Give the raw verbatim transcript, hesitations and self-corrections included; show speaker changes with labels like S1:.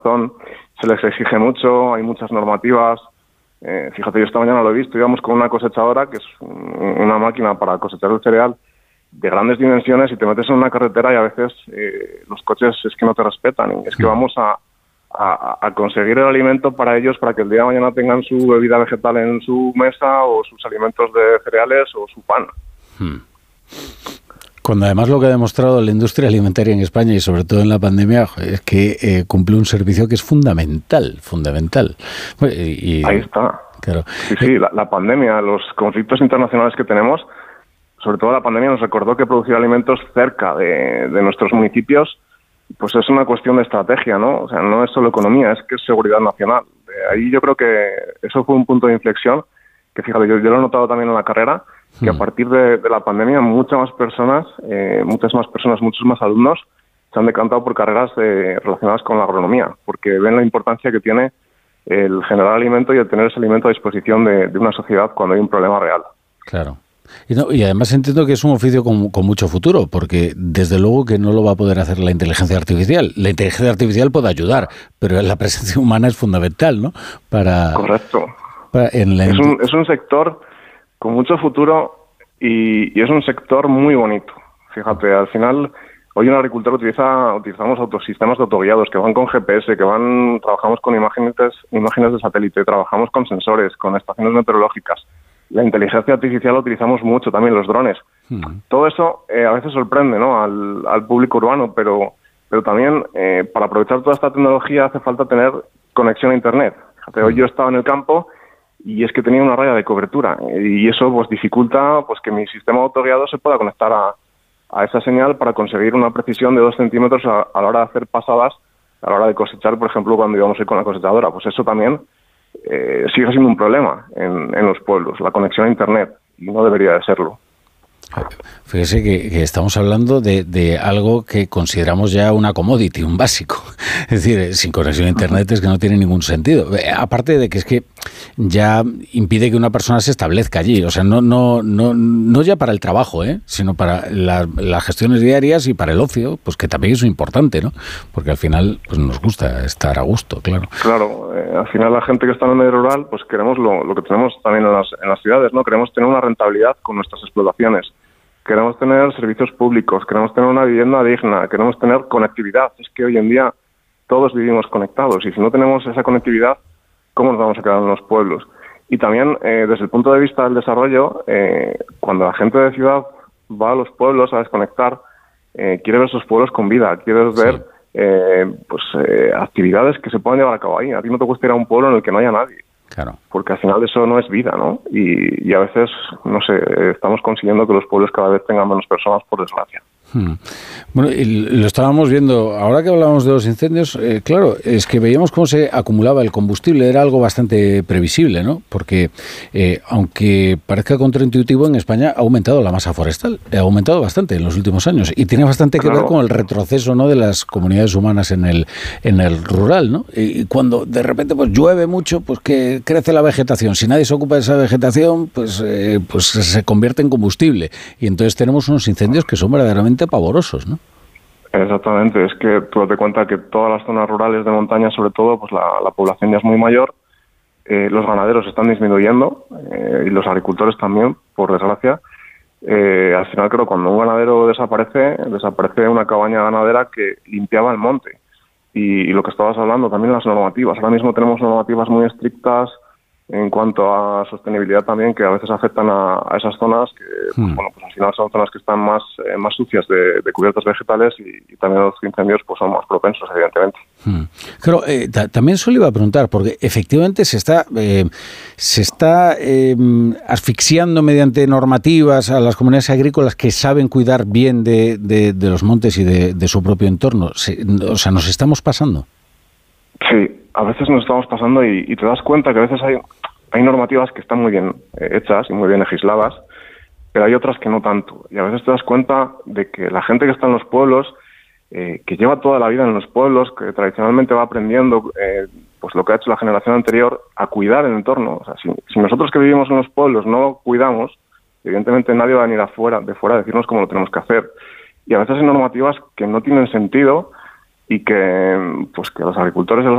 S1: se les exige mucho, hay muchas normativas. Eh, fíjate, yo esta mañana lo he visto, íbamos con una cosechadora, que es una máquina para cosechar el cereal, de grandes dimensiones, y te metes en una carretera y a veces eh, los coches es que no te respetan. Es que vamos a, a, a conseguir el alimento para ellos, para que el día de mañana tengan su bebida vegetal en su mesa, o sus alimentos de cereales, o su pan.
S2: Hmm. Cuando además lo que ha demostrado la industria alimentaria en España, y sobre todo en la pandemia, es que eh, cumple un servicio que es fundamental, fundamental. Y,
S1: Ahí está.
S2: Claro.
S1: Sí, sí, la, la pandemia, los conflictos internacionales que tenemos, sobre todo la pandemia nos recordó que producir alimentos cerca de, de nuestros municipios, pues es una cuestión de estrategia, ¿no? O sea, no es solo economía, es que es seguridad nacional. De ahí yo creo que eso fue un punto de inflexión, que fíjate, yo, yo lo he notado también en la carrera, que a partir de, de la pandemia muchas más personas, eh, muchas más personas, muchos más alumnos se han decantado por carreras eh, relacionadas con la agronomía, porque ven la importancia que tiene el generar alimento y el tener ese alimento a disposición de, de una sociedad cuando hay un problema real.
S2: Claro. Y, no, y además entiendo que es un oficio con, con mucho futuro, porque desde luego que no lo va a poder hacer la inteligencia artificial. La inteligencia artificial puede ayudar, pero la presencia humana es fundamental, ¿no? Para,
S1: Correcto.
S2: Para, en la...
S1: es, un, es un sector con mucho futuro y, y es un sector muy bonito. Fíjate, al final, hoy un agricultor utiliza, utilizamos autosistemas de autoguiados que van con G P S, que van, trabajamos con imágenes, imágenes de satélite, trabajamos con sensores, con estaciones meteorológicas. La inteligencia artificial la utilizamos mucho, también los drones. Hmm. Todo eso eh, a veces sorprende, ¿no?, al, al público urbano, pero, pero también eh, para aprovechar toda esta tecnología hace falta tener conexión a Internet. Fíjate, hmm. hoy yo estaba en el campo y es que tenía una raya de cobertura y eso pues dificulta pues que mi sistema autoguiado se pueda conectar a, a esa señal para conseguir una precisión de dos centímetros a, a la hora de hacer pasadas, a la hora de cosechar, por ejemplo, cuando íbamos a ir con la cosechadora. Pues eso también eh, sigue siendo un problema en, en los pueblos, la conexión a Internet, y no debería de serlo.
S2: Fíjese que, que estamos hablando de, de algo que consideramos ya una commodity, un básico. Es decir, sin conexión a Internet es que no tiene ningún sentido. Aparte de que es que ya impide que una persona se establezca allí. O sea, no no no no ya para el trabajo, ¿eh?, sino para la, las gestiones diarias y para el ocio, pues que también es importante, ¿no? Porque al final pues nos gusta estar a gusto, claro.
S1: Claro, eh, al final la gente que está en el medio rural, pues queremos lo, lo que tenemos también en las, en las ciudades, ¿no? Queremos tener una rentabilidad con nuestras explotaciones. Queremos tener servicios públicos, queremos tener una vivienda digna, queremos tener conectividad. Es que hoy en día todos vivimos conectados y si no tenemos esa conectividad, ¿cómo nos vamos a quedar en los pueblos? Y también, eh, desde el punto de vista del desarrollo, eh, cuando la gente de ciudad va a los pueblos a desconectar, eh, quiere ver sus pueblos con vida, quiere ver sí. eh, pues eh, actividades que se puedan llevar a cabo ahí. A ti no te gusta ir a un pueblo en el que no haya nadie.
S2: Claro.
S1: Porque al final eso no es vida, ¿no? Y, y a veces, no sé, estamos consiguiendo que los pueblos cada vez tengan menos personas, por desgracia.
S2: Hmm. Bueno, y lo estábamos viendo, ahora que hablábamos de los incendios, eh, claro, es que veíamos cómo se acumulaba el combustible, era algo bastante previsible, ¿no? Porque, eh, aunque parezca contraintuitivo, en España ha aumentado la masa forestal, ha aumentado bastante en los últimos años, y tiene bastante que claro. ver con el retroceso, ¿no?, de las comunidades humanas en el en el rural, ¿no? Y cuando de repente pues llueve mucho, pues que crece la vegetación, si nadie se ocupa de esa vegetación, pues, eh, pues se convierte en combustible, y entonces tenemos unos incendios que son verdaderamente pavorosos, ¿no?
S1: Exactamente, es que tú te cuenta que todas las zonas rurales de montaña, sobre todo, pues la, la población ya es muy mayor, eh, los ganaderos están disminuyendo eh, y los agricultores también, por desgracia. Eh, al final, creo, cuando un ganadero desaparece, desaparece una cabaña ganadera que limpiaba el monte. Y, y lo que estabas hablando, también las normativas. Ahora mismo tenemos normativas muy estrictas en cuanto a sostenibilidad también, que a veces afectan a, a esas zonas que, hmm. bueno, pues al final son zonas que están más eh, más sucias de, de cubiertas vegetales y, y también los incendios pues son más propensos, evidentemente.
S2: Hmm. Claro, eh, ta- también eso le iba a preguntar, porque efectivamente se está eh, se está eh, asfixiando mediante normativas a las comunidades agrícolas que saben cuidar bien de, de, de los montes y de, de su propio entorno. Se, o sea, ¿nos estamos pasando?
S1: Sí, a veces nos estamos pasando y, y te das cuenta que a veces hay, hay normativas que están muy bien eh, hechas y muy bien legisladas, pero hay otras que no tanto. Y a veces te das cuenta de que la gente que está en los pueblos, eh, que lleva toda la vida en los pueblos, que tradicionalmente va aprendiendo eh, pues lo que ha hecho la generación anterior, a cuidar el entorno. O sea, si, si nosotros que vivimos en los pueblos no cuidamos, evidentemente nadie va a venir afuera, de fuera a decirnos cómo lo tenemos que hacer. Y a veces hay normativas que no tienen sentido y que pues que los agricultores